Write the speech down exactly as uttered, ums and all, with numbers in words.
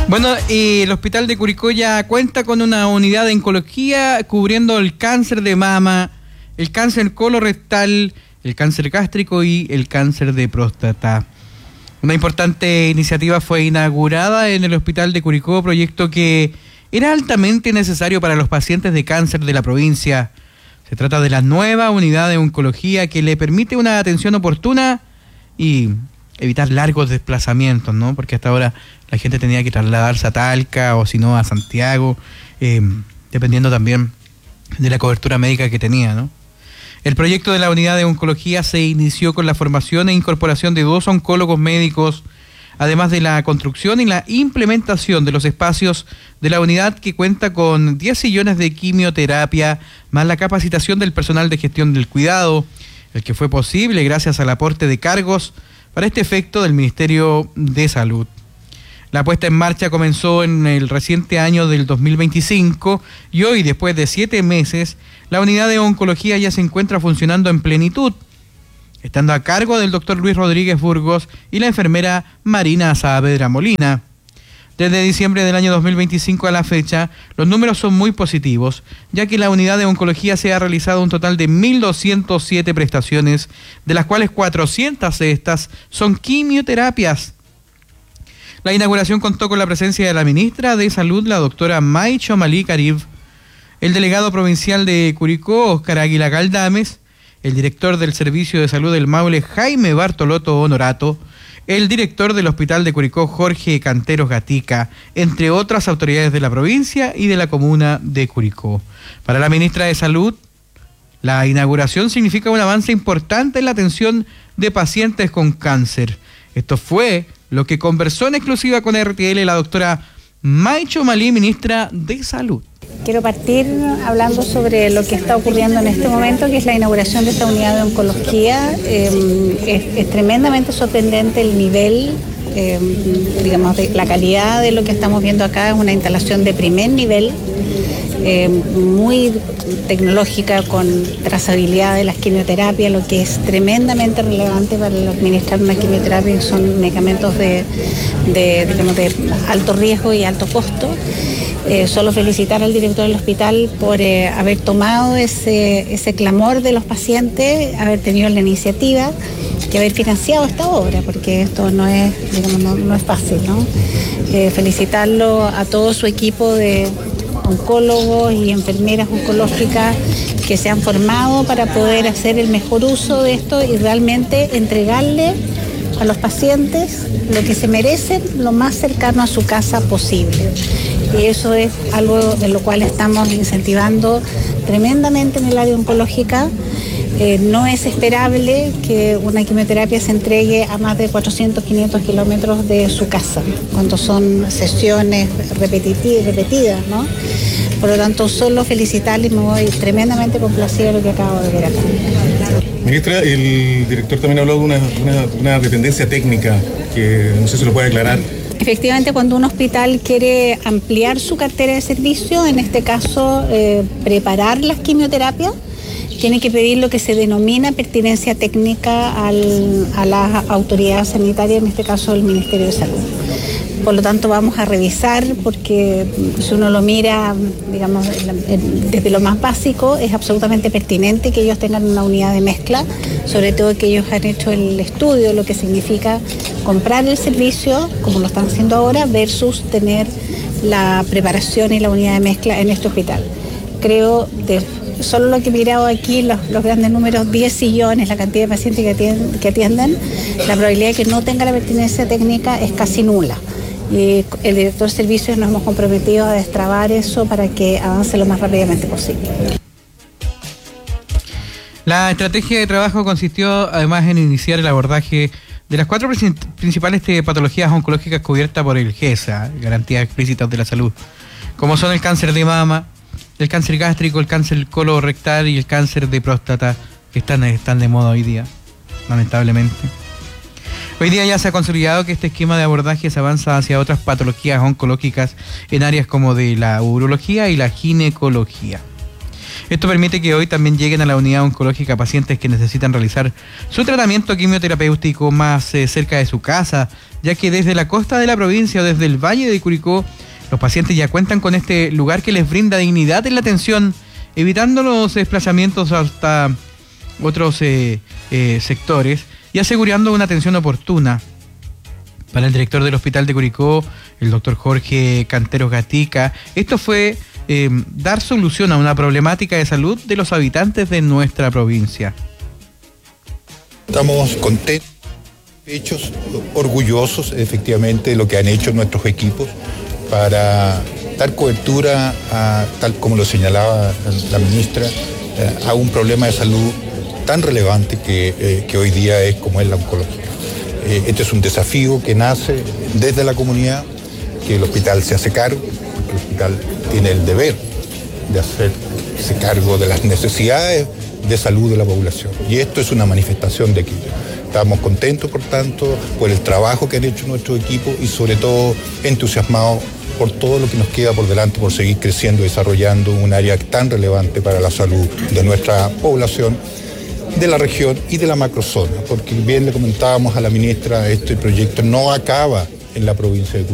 Bueno, eh, el Hospital de Curicó ya cuenta con una unidad de oncología cubriendo el cáncer de mama, el cáncer colorectal, el cáncer gástrico y el cáncer de próstata. Una importante iniciativa fue inaugurada en el Hospital de Curicó, proyecto que era altamente necesario para los pacientes de cáncer de la provincia. Se trata de la nueva unidad de oncología que le permite una atención oportuna y evitar largos desplazamientos, ¿no? Porque hasta ahora la gente tenía que trasladarse a Talca o si no a Santiago, eh, dependiendo también de la cobertura médica que tenía, ¿no? El proyecto de la unidad de oncología se inició con la formación e incorporación de dos oncólogos médicos, además de la construcción y la implementación de los espacios de la unidad, que cuenta con diez sillones de quimioterapia, más la capacitación del personal de gestión del cuidado, el que fue posible gracias al aporte de cargos para este efecto del Ministerio de Salud. La puesta en marcha comenzó en el reciente año del dos mil veinticinco y hoy, después de siete meses, la unidad de oncología ya se encuentra funcionando en plenitud, estando a cargo del doctor Luis Rodríguez Burgos y la enfermera Marina Saavedra Molina. Desde diciembre del año dos mil veinticinco a la fecha, los números son muy positivos, ya que la unidad de oncología se ha realizado un total de mil doscientas siete prestaciones, de las cuales cuatrocientas de estas son quimioterapias. La inauguración contó con la presencia de la ministra de Salud, la doctora May Chomalí Carib, el delegado provincial de Curicó, Óscar Águila Galdames, el director del Servicio de Salud del Maule, Jaime Bartolotto Honorato, el director del Hospital de Curicó, Jorge Canteros Gatica, entre otras autoridades de la provincia y de la comuna de Curicó. Para la ministra de Salud, la inauguración significa un avance importante en la atención de pacientes con cáncer. Esto fue lo que conversó en exclusiva con R T L la doctora May Chomalí, ministra de Salud. Quiero partir hablando sobre lo que está ocurriendo en este momento, que es la inauguración de esta unidad de oncología. Eh, es, es tremendamente sorprendente el nivel, eh, digamos, de la calidad de lo que estamos viendo acá. Es una instalación de primer nivel, eh, muy tecnológica, con trazabilidad de las quimioterapias, lo que es tremendamente relevante para administrar una quimioterapia, que son medicamentos de, de, digamos, de alto riesgo y alto costo. Eh, solo felicitar al director del hospital por eh, haber tomado ese, ese clamor de los pacientes, haber tenido la iniciativa y haber financiado esta obra, porque esto no es, digamos, no, no es fácil, ¿no? Eh, felicitarlo a todo su equipo de oncólogos y enfermeras oncológicas que se han formado para poder hacer el mejor uso de esto y realmente entregarle a los pacientes lo que se merecen, lo más cercano a su casa posible. Y eso es algo de lo cual estamos incentivando tremendamente en el área oncológica. Eh, no es esperable que una quimioterapia se entregue a más de cuatrocientos, quinientos kilómetros de su casa, cuando son sesiones repetitivas, repetidas, ¿no? Por lo tanto, solo felicitarle y me voy tremendamente complacida de lo que acabo de ver acá. Ministra, el director también habló de una, una, una dependencia técnica, que no sé si lo puede aclarar. Efectivamente, cuando un hospital quiere ampliar su cartera de servicio, en este caso eh, preparar las quimioterapias, tiene que pedir lo que se denomina pertinencia técnica al, a la autoridad sanitaria, en este caso el Ministerio de Salud. Por lo tanto, vamos a revisar, porque si uno lo mira, digamos, desde lo más básico, es absolutamente pertinente que ellos tengan una unidad de mezcla, sobre todo que ellos han hecho el estudio, lo que significa comprar el servicio, como lo están haciendo ahora, versus tener la preparación y la unidad de mezcla en este hospital. Creo, de solo lo que he mirado aquí, los, los grandes números, diez sillones, la cantidad de pacientes que atienden, que atienden, la probabilidad de que no tenga la pertinencia técnica es casi nula. Y el director de servicios nos hemos comprometido a destrabar eso para que avance lo más rápidamente posible. La estrategia de trabajo consistió además en iniciar el abordaje de las cuatro principales patologías oncológicas cubiertas por el G E S A, Garantías Explícitas de la Salud, como son el cáncer de mama, el cáncer gástrico, el cáncer colorectal y el cáncer de próstata, que están, están de moda hoy día, lamentablemente. Hoy día ya se ha consolidado que este esquema de abordaje se avanza hacia otras patologías oncológicas en áreas como de la urología y la ginecología. Esto permite que hoy también lleguen a la unidad oncológica pacientes que necesitan realizar su tratamiento quimioterapéutico más eh, cerca de su casa, ya que desde la costa de la provincia o desde el Valle de Curicó, los pacientes ya cuentan con este lugar que les brinda dignidad en la atención, evitando los desplazamientos hasta otros eh, eh, sectores y asegurando una atención oportuna. Para el director del Hospital de Curicó, el doctor Jorge Canteros Gatica, esto fue eh, dar solución a una problemática de salud de los habitantes de nuestra provincia. Estamos contentos, hechos, orgullosos efectivamente de lo que han hecho nuestros equipos para dar cobertura, a, tal como lo señalaba la ministra, a un problema de salud tan relevante que, eh, que hoy día es como es la oncología. Eh, este es un desafío que nace desde la comunidad, que el hospital se hace cargo, porque el hospital tiene el deber de hacerse cargo de las necesidades de salud de la población. Y esto es una manifestación de equilibrio. Estamos contentos, por tanto, por el trabajo que han hecho nuestros equipos y sobre todo entusiasmados por todo lo que nos queda por delante, por seguir creciendo y desarrollando un área tan relevante para la salud de nuestra población, de la región y de la macrozona, porque bien le comentábamos a la ministra, este proyecto no acaba en la provincia de Curicó.